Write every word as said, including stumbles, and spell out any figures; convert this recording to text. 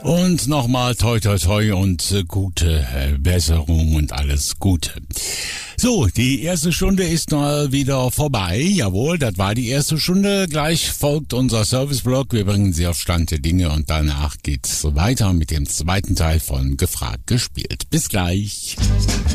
Und nochmal toi toi toi und äh, gute äh, Besserung und alles Gute. So, die erste Stunde ist mal wieder vorbei. Jawohl, das war die erste Stunde. Gleich folgt unser Serviceblog. Wir bringen Sie auf Stand der Dinge und danach geht's weiter mit dem zweiten Teil von Gefragt gespielt. Bis gleich.